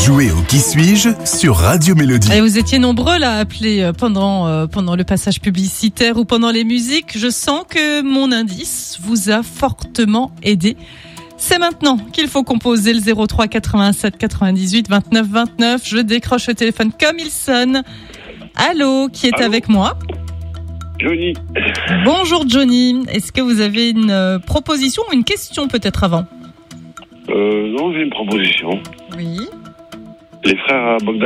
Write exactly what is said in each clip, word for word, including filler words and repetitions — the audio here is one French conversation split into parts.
Jouez au Qui suis-je sur Radio Mélodie. Et vous étiez nombreux là à appeler pendant, euh, pendant le passage publicitaire ou pendant les musiques. Je sens que mon indice vous a fortement aidé. C'est maintenant qu'il faut composer le zéro trois quatre-vingt-sept quatre-vingt-dix-huit vingt-neuf vingt-neuf. Je décroche le téléphone comme il sonne. Allô, qui est Allô avec moi ? Johnny. Bonjour Johnny. Est-ce que vous avez une euh, proposition ou une question peut-être avant ? Euh, non, j'ai une proposition. Oui. Les frères Bogdanov ?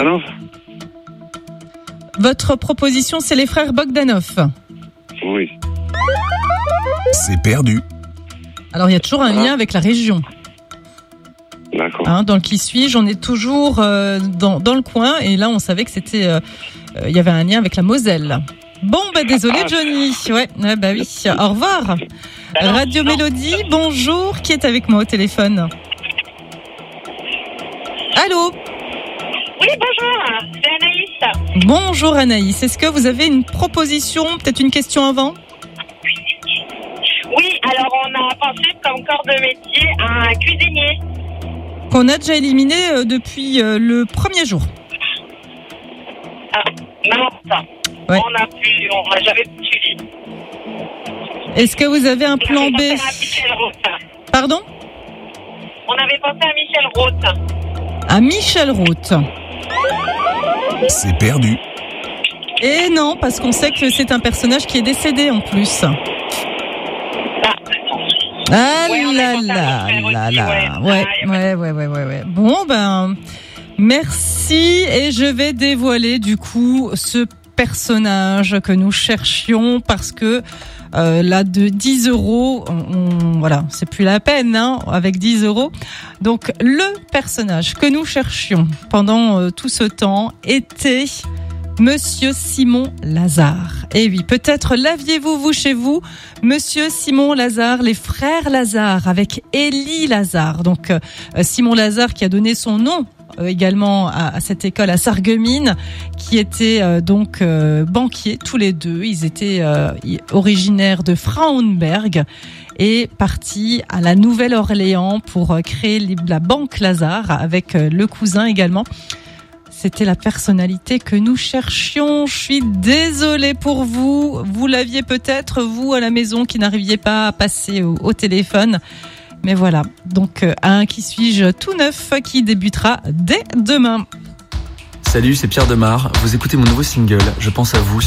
Votre proposition, c'est les frères Bogdanov. Oui. C'est perdu. Alors, il y a toujours un lien avec la région. D'accord. Hein, dans le Qui suis-je, on est toujours euh, dans, dans le coin. Et là, on savait que c'était, euh, euh, il y avait un lien avec la Moselle. Bon, bah désolé Johnny. Ouais, ouais, bah oui. Au revoir. Radio Mélodie, bonjour. Qui est avec moi au téléphone ? Allô ? Oui, bonjour, c'est Anaïs. Bonjour Anaïs. Est-ce que vous avez une proposition, peut-être une question avant ? Oui, alors on a pensé comme corps de métier à un cuisinier. Qu'on a déjà éliminé euh, depuis euh, le premier jour. Ah, mince. Ouais. On a pu, on n'a jamais suivi. Est-ce que vous avez un On plan avait B ? pensé à Michel Roth. Pardon ? On avait pensé à Michel Roth. À Michel Roth. C'est perdu. Et non, parce qu'on sait que c'est un personnage qui est décédé en plus. Ah Ouais, on là est là content, là aussi, là. ouais. Ouais, Ah, ouais, ouais, ouais, ouais, ouais. Bon, ben, merci. Et je vais dévoiler du coup ce personnage que nous cherchions parce que euh, là de dix euros, on, on, voilà, c'est plus la peine, hein, avec dix euros. Donc le personnage que nous cherchions pendant euh, tout ce temps était Monsieur Simon Lazare. Et oui, peut-être l'aviez-vous vous chez vous, Monsieur Simon Lazare, les frères Lazare avec Élie Lazare. Donc euh, Simon Lazare qui a donné son nom euh, également à, à cette école à Sarreguemines, qui était euh, donc euh, banquiers tous les deux. Ils étaient euh, originaires de Frauenberg et partis à la Nouvelle-Orléans pour euh, créer la Banque Lazare avec euh, le cousin également. C'était la personnalité que nous cherchions. Je suis désolée pour vous. Vous l'aviez peut-être, vous, à la maison, qui n'arriviez pas à passer au, au téléphone. Mais voilà. Donc, euh, un Qui suis-je tout neuf qui débutera dès demain. Salut, c'est Pierre Demar. Vous écoutez mon nouveau single, Je pense à vous.